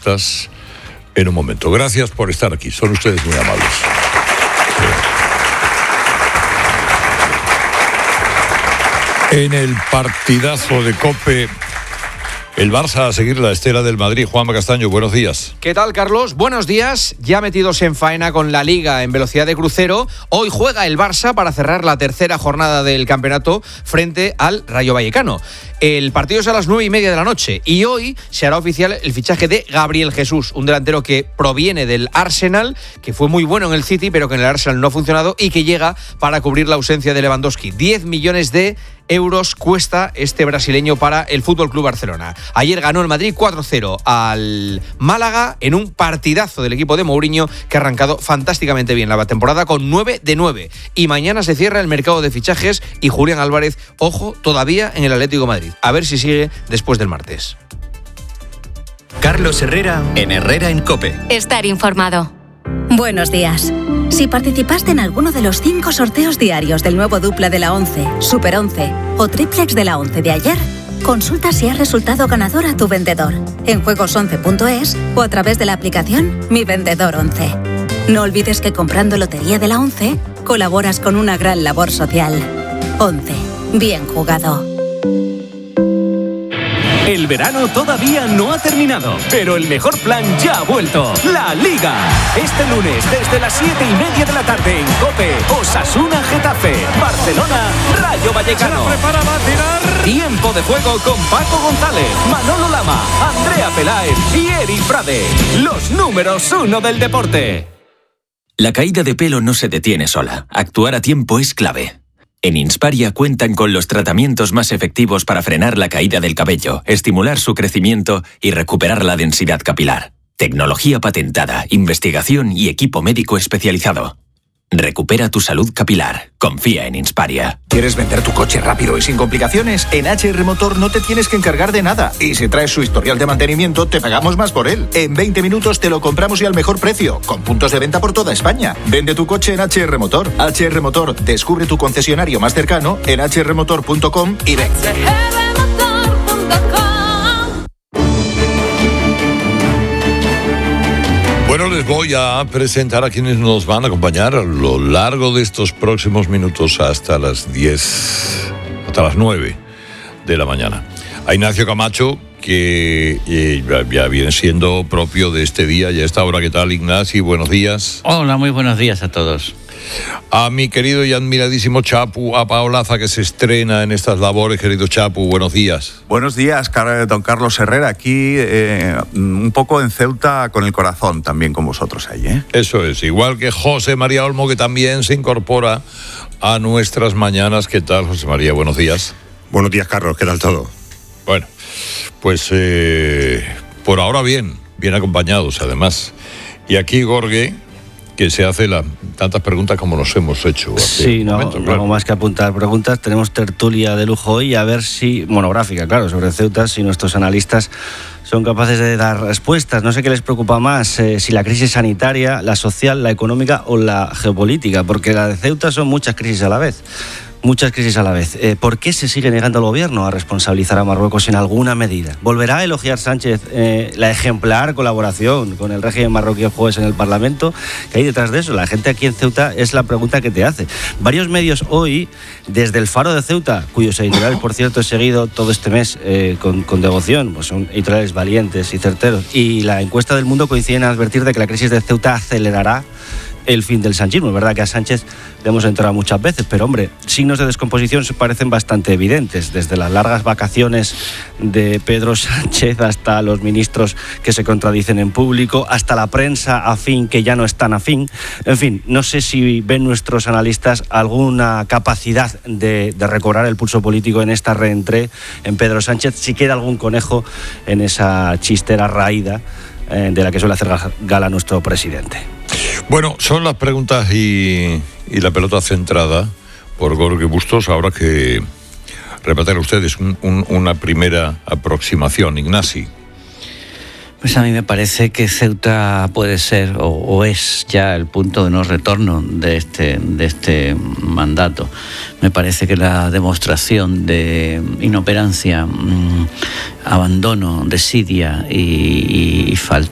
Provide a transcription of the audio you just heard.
propuestas en un momento. Gracias por estar aquí, son ustedes muy amables. En el partidazo de COPE, el Barça a seguir la estela del Madrid. Juanma Castaño, buenos días. ¿Qué tal, Carlos? Buenos días. Ya metidos en faena con la Liga en velocidad de crucero, hoy juega el Barça para cerrar la tercera jornada del campeonato frente al Rayo Vallecano. El partido es a las 9:30 de la noche y hoy se hará oficial el fichaje de Gabriel Jesús, un delantero que proviene del Arsenal, que fue muy bueno en el City, pero que en el Arsenal no ha funcionado y que llega para cubrir la ausencia de Lewandowski. 10 millones de euros cuesta este brasileño para el FC Barcelona. Ayer ganó el Madrid 4-0 al Málaga en un partidazo del equipo de Mourinho, que ha arrancado fantásticamente bien la temporada con 9 de 9. Y mañana se cierra el mercado de fichajes y Julián Álvarez, ojo, todavía en el Atlético de Madrid. A ver si sigue después del martes. Carlos Herrera en Herrera en COPE. Estar informado. Buenos días. Si participaste en alguno de los 5 sorteos diarios del nuevo dupla de la 11, Super 11 o triplex de la 11 de ayer, consulta si has resultado ganador a tu vendedor en juegos11.es o a través de la aplicación Mi Vendedor 11. No olvides que comprando Lotería de la 11 colaboras con una gran labor social. 11. Bien jugado. El verano todavía no ha terminado, pero el mejor plan ya ha vuelto. La Liga. Este lunes desde las 7:30 de la tarde en COPE. Osasuna Getafe. Barcelona Rayo Vallecano. Se prepara para tirar. Tiempo de juego con Paco González, Manolo Lama, Andrea Peláez y Eri Frade. Los números 1 del deporte. La caída de pelo no se detiene sola. Actuar a tiempo es clave. En Insparia cuentan con los tratamientos más efectivos para frenar la caída del cabello, estimular su crecimiento y recuperar la densidad capilar. Tecnología patentada, investigación y equipo médico especializado. Recupera tu salud capilar. Confía en Insparia. ¿Quieres vender tu coche rápido y sin complicaciones? En HR Motor no te tienes que encargar de nada. Y si traes su historial de mantenimiento, te pagamos más por él. En 20 minutos te lo compramos y al mejor precio, con puntos de venta por toda España. Vende tu coche en HR Motor. HR Motor, descubre tu concesionario más cercano en hrmotor.com y ven. Bueno, les voy a presentar a quienes nos van a acompañar a lo largo de estos próximos minutos hasta las 9 de la mañana. A Ignacio Camacho, que ya viene siendo propio de este día y a esta hora. ¿Qué tal, Ignacio? Buenos días. Hola, muy buenos días a todos. A mi querido y admiradísimo Chapu, a Paolaza, que se estrena en estas labores. Querido Chapu, buenos días. Buenos días, don Carlos Herrera, aquí un poco en Ceuta con el corazón también con vosotros ahí, ¿eh? Eso es, igual que José María Olmo, que también se incorpora a nuestras mañanas. ¿Qué tal, José María? Buenos días. Buenos días, Carlos, ¿qué tal todo? Bueno, pues por ahora bien acompañados además. Y aquí Gorge, que se hace tantas preguntas como nos hemos hecho. Sí, no hago más que apuntar preguntas. Tenemos tertulia de lujo hoy, a ver si, monográfica, claro, sobre Ceuta, si nuestros analistas son capaces de dar respuestas. No sé qué les preocupa más, si la crisis sanitaria, la social, la económica o la geopolítica, porque la de Ceuta son muchas crisis a la vez. Muchas crisis a la vez. ¿Por qué se sigue negando el gobierno a responsabilizar a Marruecos en alguna medida? ¿Volverá a elogiar Sánchez la ejemplar colaboración con el régimen marroquí el jueves en el Parlamento? ¿Qué hay detrás de eso? La gente aquí en Ceuta es la pregunta que te hace. Varios medios hoy, desde el Faro de Ceuta, cuyos editoriales, por cierto, he seguido todo este mes con devoción, pues son editoriales valientes y certeros, y la encuesta del Mundo coinciden en advertir de que la crisis de Ceuta acelerará el fin del sanchismo. Es verdad que a Sánchez le hemos entrado muchas veces, pero hombre, signos de descomposición se parecen bastante evidentes, desde las largas vacaciones de Pedro Sánchez hasta los ministros que se contradicen en público, hasta la prensa afín que ya no es tan afín. En fin, no sé si ven nuestros analistas alguna capacidad de recobrar el pulso político en esta reentré en Pedro Sánchez, si queda algún conejo en esa chistera raída de la que suele hacer gala nuestro presidente. Bueno, son las preguntas y la pelota centrada por Gorge Bustos. Ahora que repartir a ustedes una primera aproximación. Ignasi. Pues a mí me parece que Ceuta puede ser o es ya el punto de no retorno de este mandato. Me parece que la demostración de inoperancia, abandono, desidia y